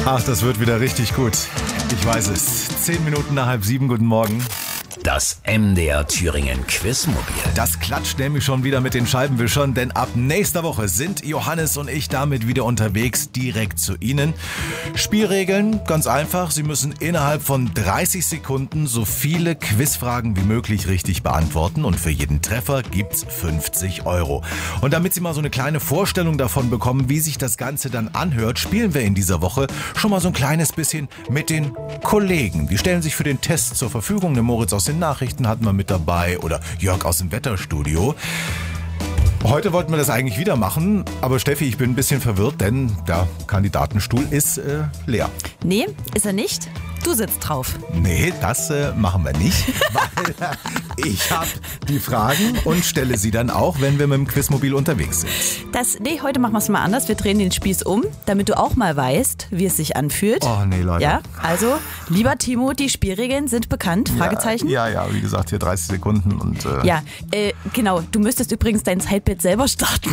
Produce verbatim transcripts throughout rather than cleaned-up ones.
Ach, das wird wieder richtig gut. Ich weiß es. Zehn Minuten nach halb sieben, guten Morgen. Das M D R Thüringen Quizmobil. Das klatscht nämlich schon wieder mit den Scheibenwischern, denn ab nächster Woche sind Johannes und ich damit wieder unterwegs, direkt zu Ihnen. Spielregeln, ganz einfach. Sie müssen innerhalb von dreißig Sekunden so viele Quizfragen wie möglich richtig beantworten und für jeden Treffer gibt's fünfzig Euro. Und damit Sie mal so eine kleine Vorstellung davon bekommen, wie sich das Ganze dann anhört, spielen wir in dieser Woche schon mal so ein kleines bisschen mit den Kollegen. Die stellen sich für den Test zur Verfügung. Der Moritz aus den Nachrichten hatten wir mit dabei oder Jörg aus dem Wetterstudio. Heute wollten wir das eigentlich wieder machen, aber Steffi, ich bin ein bisschen verwirrt, denn der Kandidatenstuhl ist äh, leer. Nee, ist er nicht. Du sitzt drauf. Nee, das äh, machen wir nicht, weil äh, ich habe die Fragen und stelle sie dann auch, wenn wir mit dem Quizmobil unterwegs sind. Das, nee, heute machen wir es mal anders. Wir drehen den Spieß um, damit du auch mal weißt, wie es sich anfühlt. Oh nee, Leute. Ja, also, lieber Timo, die Spielregeln sind bekannt? Fragezeichen. Ja, ja, ja, wie gesagt, hier dreißig Sekunden und... Äh ja, äh, genau. Du müsstest übrigens dein Zeitbild selber starten.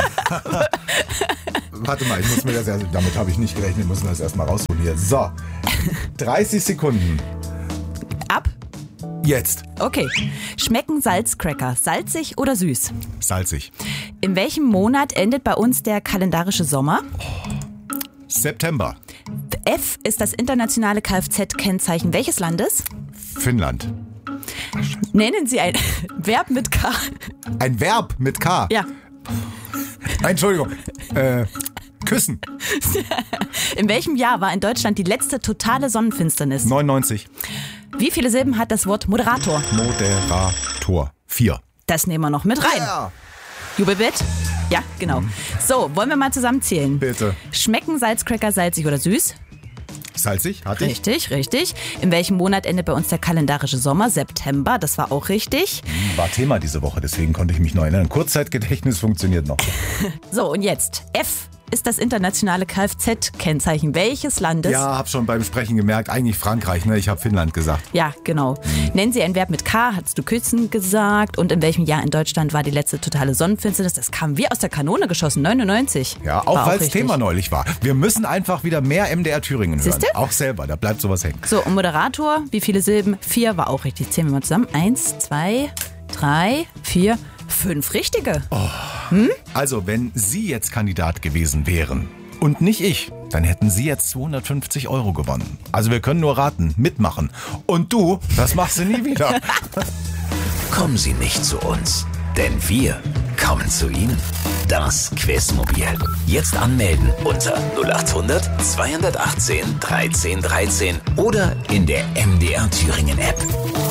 Warte mal, ich muss mir das erst, damit habe ich nicht gerechnet, wir müssen das erstmal rausholen hier. So, dreißig Sekunden. Ab. Jetzt. Okay. Schmecken Salzcracker salzig oder süß? Salzig. In welchem Monat endet bei uns der kalendarische Sommer? September. F ist das internationale Kfz-Kennzeichen welches Landes? Finnland. Nennen Sie ein Verb mit K. Ein Verb mit K? Ja. Entschuldigung. Äh, küssen. In welchem Jahr war in Deutschland die letzte totale Sonnenfinsternis? neunundneunzig. Wie viele Silben hat das Wort Moderator? Moderator. Vier. Das nehmen wir noch mit rein. Ja. Jubelbett? Ja, genau. So, wollen wir mal zusammenzählen? Bitte. Schmecken Salzcracker salzig oder süß? Salzig, hatte ich. Richtig, richtig. In welchem Monat endet bei uns der kalendarische Sommer? September, das war auch richtig. War Thema diese Woche, deswegen konnte ich mich noch erinnern. Kurzzeitgedächtnis funktioniert noch. So, und jetzt. F ist das internationale Kfz-Kennzeichen welches Landes? Ja, hab schon beim Sprechen gemerkt, eigentlich Frankreich, ne? Ich habe Finnland gesagt. Ja, genau. Mhm. Nennen Sie ein Verb mit K, hattest du küssen gesagt. Und in welchem Jahr in Deutschland war die letzte totale Sonnenfinsternis? Das kam wie aus der Kanone geschossen, neunundneunzig. Ja, auch weil es Thema neulich war. Wir müssen einfach wieder mehr M D R Thüringen hören. Siehste? Auch selber, da bleibt sowas hängen. So, und Moderator, wie viele Silben? Vier war auch richtig. Zählen wir mal zusammen. Eins, zwei, drei, vier, fünf richtige. Oh. Hm? Also, wenn Sie jetzt Kandidat gewesen wären und nicht ich, dann hätten Sie jetzt zweihundertfünfzig Euro gewonnen. Also wir können nur raten, mitmachen. Und du, das machst du nie wieder. Kommen Sie nicht zu uns, denn wir kommen zu Ihnen. Das Quizmobil. Jetzt anmelden unter null acht hundert zweihundertachtzehn dreizehn dreizehn oder in der M D R Thüringen App.